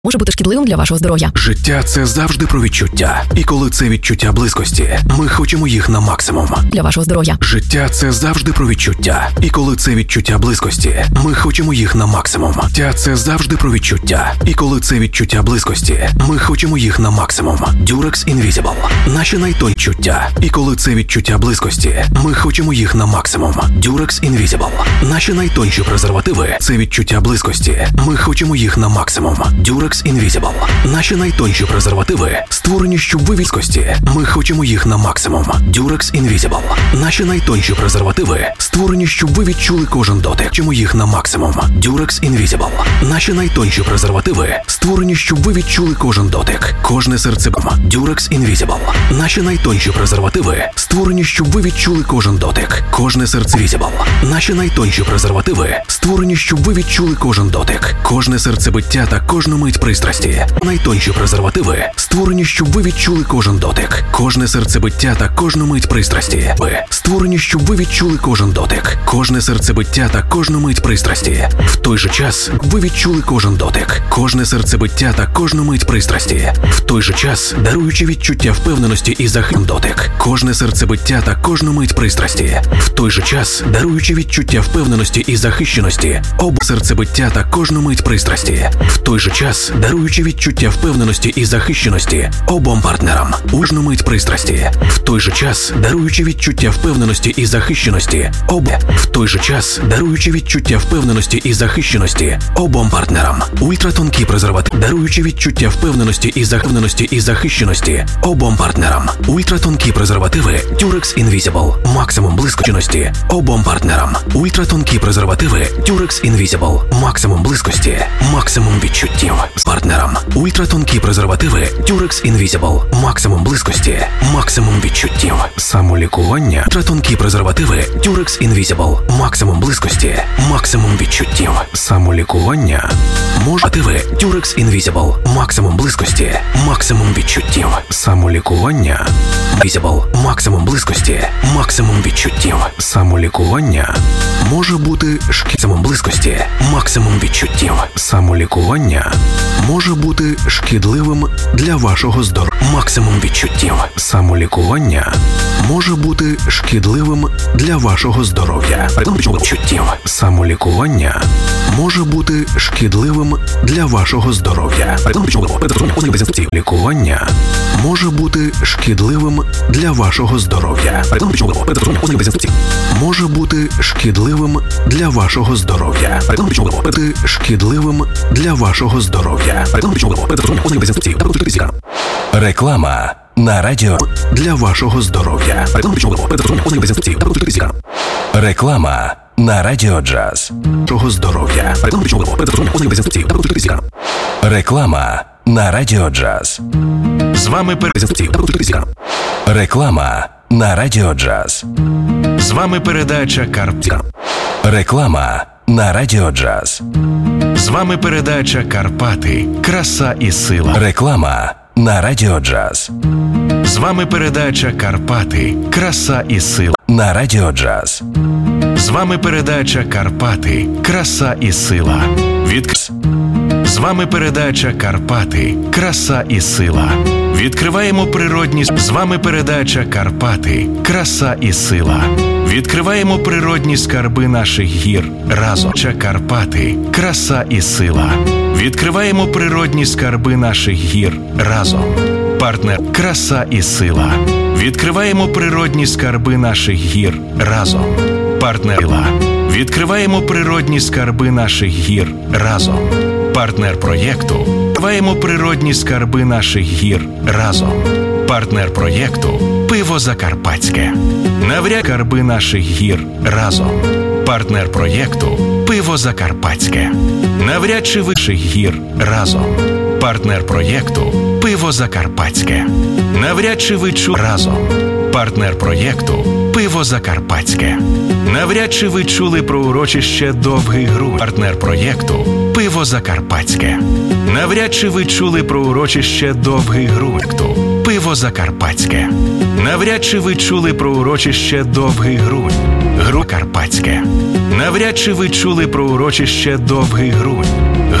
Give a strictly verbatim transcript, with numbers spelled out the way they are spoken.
може бути шкідливим для вашого здоров'я. Життя – це завжди про відчуття. І коли це відчуття близькості, ми хочемо їх на максимум. Для вашого здоров'я. Життя – це завжди про відчуття. І коли це відчуття близькості, ми хочемо їх на максимум. Життя – це завжди про відчуття. І коли це відчуття близькості, ми хочемо їх на максимум. Durex Invisible. Наші найтонші відчуття. І коли це відчуття близькості, ми хочемо їх на максимум. Durex Invisible. Наші найтонші презервативи – це відчуття близькості. Ми хочемо їх на максимум. Durex Invisible. Наші найтонші презервативи створені, щоб ви відкості. Ми хочемо їх на максимум. Durex Invisible. Наші найтонші презервативи створені, щоб ви відчули кожен дотик. Хочемо їх на максимум. Durex Invisible. Наші найтонші презервативи створені, щоб ви відчули кожен дотик. Кожне серцебом. Durex Invisible. Наші найтонші презервативи створені, щоб ви відчули кожен дотик. Кожне серце Invisible. Наші найтонші презервативи створені, щоб ви відчули кожен дотик. Кожне серцебиття та кожну мить пристрасті. Найтонші презервативи створені, щоб ви відчули кожен дотик. Кожне серцебиття та кожну мить пристрасті. Ви створені, щоб ви відчули кожен дотик. Кожне серцебиття та кожну мить пристрасті. В той же час ви відчули кожен дотик. Кожне серцебиття та кожну мить пристрасті. В той же час даруючи відчуття впевненості і захисту дотик. Кожне серцебиття та кожну мить пристрасті. В той же час даруючи відчуття впевненості і захищеності. Об серцебиття та кожну мить пристрасті. В той же час даруючи відчуття впевненості і захищеності обом партнерам. Кожну мить пристрасті. В той же час даруючи відчуття впевненості і захищеності об. В той же час даруючи відчуття впевненості і захищеності обом партнерам. Ультратонкі презервативи даруючи відчуття впевненості і захищеності і захищеності обом партнерам. Ультратонкі презервативи Durex Invisible. Максимум блискучості обом партнерам. Ультратонкі презервативи Durex Invisible. Максимум близькості, максимум відчуттів з партнером. Ультратонкі презервативи Durex Invisible. Максимум близькості, максимум відчуттів. Самолікування. Ультратонкі презервативи Durex Invisible. Максимум близькості, максимум відчуттів. Самолікування. Можливі Durex Invisible. Максимум близькості, максимум відчуттів. Самолікування. Invisible. Максимум близькості, максимум відчуттів. Самолікування може бути максимум близькості, максимум відчуттів. Самолікування може бути шкідливим для вашого здоров'я. Максимум відчуттів. Самолікування може бути шкідливим для вашого здоров'я. Відчуттів. Самолікування може бути шкідливим для вашого здоров'я. Лікування може бути шкідливим для вашого здоров'я. Може бути шкідливим для вашого здоров'я. Бути шкідливим для вашого здоров'я. Реклама на радіо для вашого здоров'я. Реклама на радіо Джаз. Вашого здоров'я. Реклама на радіо Джаз. З вами передача. Реклама на радіо Джаз. З вами передача Карпатська. Реклама на радіо Джаз. З вами передача Карпати. Краса і сила. Реклама на радіо Джаз. З вами передача Карпати. Краса і сила. На радіо Джаз. З вами передача Карпати. Краса і сила. Від... З вами передача Карпати. Краса і сила. Відкриваємо природні... З вами передача Карпати. Краса і сила. Відкриваємо природні скарби наших гір разом. Карпати. Краса і сила. Відкриваємо природні скарби наших гір разом. Партнер. Краса і сила. Відкриваємо природні скарби наших гір разом. Партнерила. Відкриваємо природні скарби наших гір разом. Партнер проєкту. Відкриваємо природні скарби наших гір разом. Партнер проєкту Пиво Закарпатське. Навряд скарби наших гір разом. Партнер проєкту Пиво Закарпатське. Навряд чи вищих гір разом. Партнер проєкту Пиво Закарпатське. Навряд чи ви чули разом. Партнер проєкту Пиво Закарпатське. Навряд чи ви чули про урочище Довгий Грудь. Партнер проєкту Пиво Закарпатське. Навряд чи ви чули про урочище Довгий Грудь. Пиво Закарпатське. Навряд чи ви чули про урочище Довгий Грудь. Гру Карпатське. Навряд чи ви чули про урочище Довгий Грудь.